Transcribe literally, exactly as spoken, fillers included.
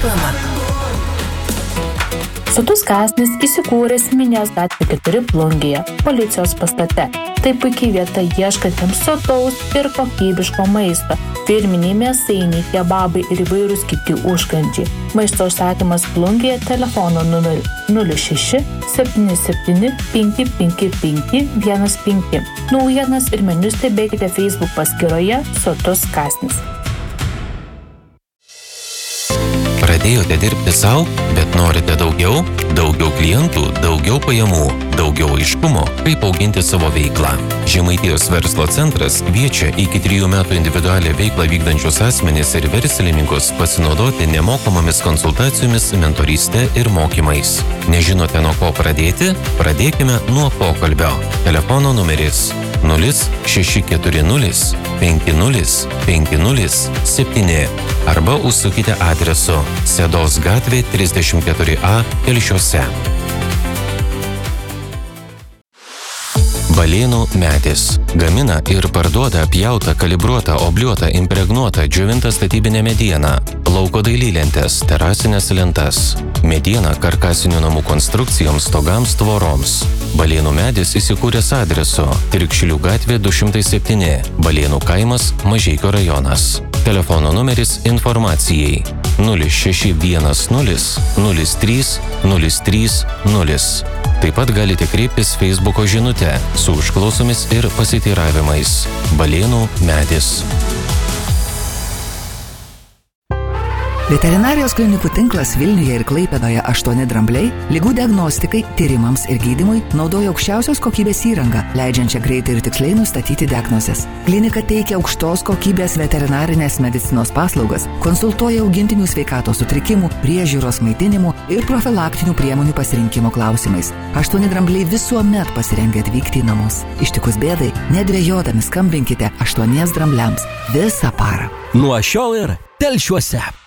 Reklama. Sotus kąsnis įsikūręs Minijos gatvė keturi Plungėje, policijos pastate. Tai puikiai vieta ieškantiems sotaus ir kokybiško maisto. Firminiai mėsainiai, kebabai ir įvairūs kiti užkandžiai. Maisto užsakymas Plungėje telefonu numeriu nulis šeši septyni septyni penki penki penki vienas penki. Naujienas ir meniu stebėkite Facebook paskyroje Sotus kąsnis. Pradėjote dirbti savo, bet norite daugiau? Daugiau klientų, daugiau pajamų, daugiau aiškumo, kaip auginti savo veiklą. Žemaitijos verslo centras kviečia iki trijų metų individualią veiklą vykdančius asmenis ir verslininkus pasinaudoti nemokamomis konsultacijomis, mentoryste ir mokymais. Nežinote nuo ko pradėti? Pradėkime nuo pokalbio. Telefono numeris nulis šeši keturi nulis penki nulis penki nulis septyni arba užsukite adresu Sedos gatvė trisdešimt keturi A Telšiuose. Balėnų medis. Gamina ir parduoda pjautą, kalibruotą, obliuotą, impregnuotą, džiovintą statybinę medieną, lauko dailylentes, terasinės lentas, medieną karkasinių namų konstrukcijoms, stogams, tvoroms. Balėnų medis įsikūręs adresu Tirkšlių gatvė du šimtai septyni, Balėnų kaimas, Mažeikio rajonas. Telefono numeris informacijai nulis šeši vienas nulis nulis trys nulis trys nulis. Taip pat galite kreiptis Facebooko žinute su užklausomis ir pasiteiravimais. Balėnų medis. Veterinarijos klinikų tinklas Vilniuje ir Klaipėdoje aštuoni drambliai ligų diagnostikai, tyrimams ir gydymui naudoja aukščiausios kokybės įrangą, leidžiančią greitai ir tiksliai nustatyti diagnozes. Klinika teikia aukštos kokybės veterinarinės medicinos paslaugas, konsultuoja augintinių sveikatos sutrikimų, priežiūros maitinimų ir profilaktinių priemonių pasirinkimo klausimais. Aštuoni drambliai visuomet pasirengę atvykti į namus. Ištikus bėdai, nedvejodami skambinkite aštuoniems drambliams visą parą. Nuo šiol ir Telšiuose.